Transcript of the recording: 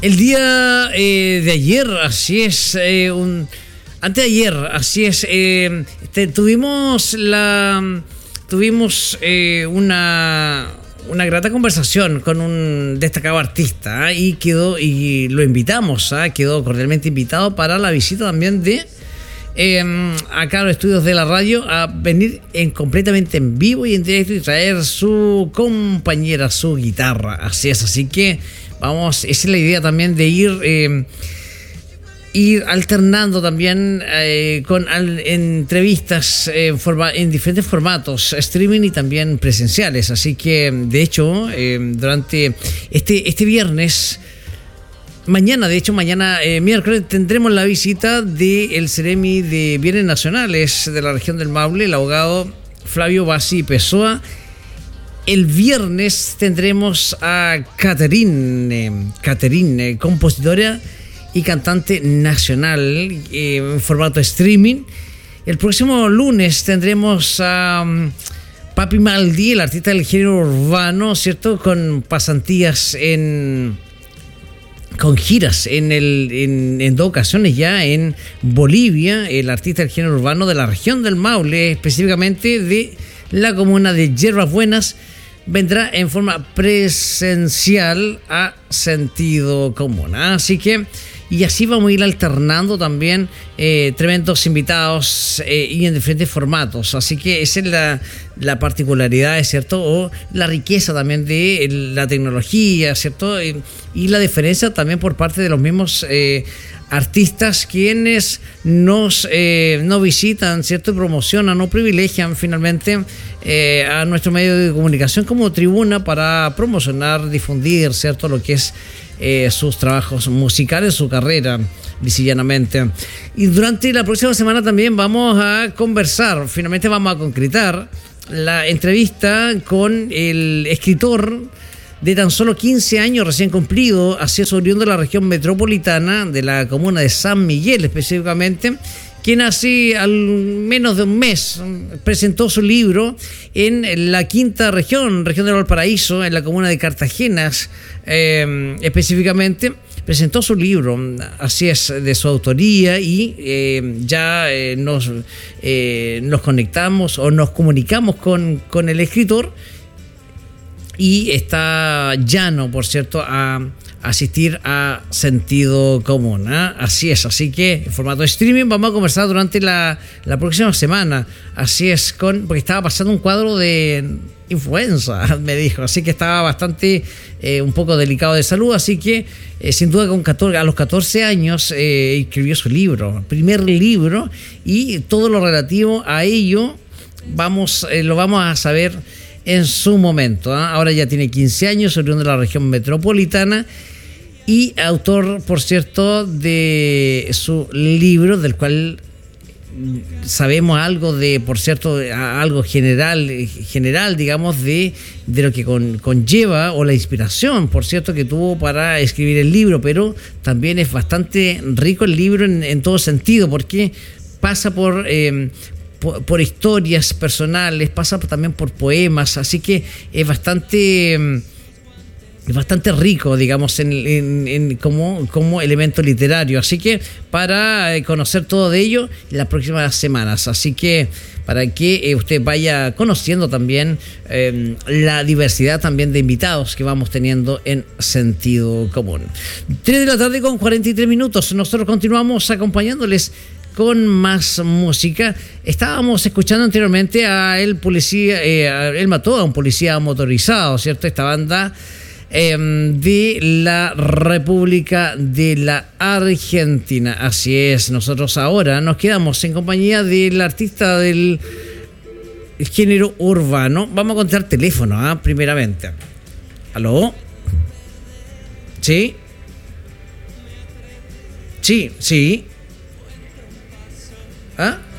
El día de ayer, así es, antes de ayer, así es, tuvimos una grata conversación con un destacado artista, y lo invitamos, quedó cordialmente invitado para la visita también de acá a los estudios de la radio, a venir completamente en vivo y en directo y traer su compañera, su guitarra. Así es, así que esa es la idea también de ir alternando también con entrevistas en diferentes formatos, streaming y también presenciales. Así que, de hecho, durante este viernes, mañana miércoles, tendremos la visita del Ceremi de Bienes Nacionales de la región del Maule, el abogado Flavio Bassi Pessoa. El viernes tendremos a Caterine, compositora y cantante nacional, en formato streaming. El próximo lunes tendremos a Papi Maldi, el artista del género urbano, ¿cierto? Con pasantías con giras en dos ocasiones ya en Bolivia, el artista del género urbano de la región del Maule, específicamente de la comuna de Yerbas Buenas, vendrá en forma presencial a Sentido Común. Así que, y así vamos a ir alternando también tremendos invitados y en diferentes formatos. Así que esa es la particularidad, ¿cierto? O la riqueza también de la tecnología, ¿cierto? Y la diferencia también por parte de los mismos artistas quienes nos visitan, ¿cierto? Y promocionan o privilegian finalmente a nuestro medio de comunicación como tribuna para promocionar, difundir, ¿cierto? Lo que es sus trabajos musicales, su carrera, llanamente. Y durante la próxima semana también vamos a conversar, finalmente vamos a concretar la entrevista con el escritor de tan solo 15 años recién cumplido, así es, oriundo de la región metropolitana, de la comuna de San Miguel específicamente, quien hace al menos de un mes presentó su libro en la quinta región de Valparaíso, en la comuna de Cartagenas específicamente. Presentó su libro, así es, de su autoría, y ya nos conectamos o nos comunicamos con el escritor, y está llano, por cierto, a asistir a Sentido Común. Así es, así que en formato de streaming vamos a conversar durante la próxima semana. Así es, porque estaba pasando un cuadro de influenza, me dijo, así que estaba bastante un poco delicado de salud, así que sin duda a los 14 años escribió su libro, primer libro, y todo lo relativo a ello lo vamos a saber en su momento. Ahora ya tiene 15 años, oriundo de la región metropolitana y autor, por cierto, de su libro, del cual sabemos algo por cierto, algo general, digamos, de lo que conlleva, o la inspiración, por cierto, que tuvo para escribir el libro. Pero también es bastante rico el libro en todo sentido, porque pasa por historias personales, pasa también por poemas, así que es bastante rico, digamos, como elemento literario. Así que para conocer todo de ello en las próximas semanas, así que para que usted vaya conociendo también la diversidad también de invitados que vamos teniendo en Sentido Común. 3:43 p.m. Nosotros continuamos acompañándoles con más música. Estábamos escuchando anteriormente él mató a un policía motorizado, ¿cierto? Esta banda de la República de la Argentina. Así es, nosotros ahora nos quedamos en compañía del artista del género urbano. Vamos a contar teléfono, primeramente. ¿Aló? ¿Sí? Sí.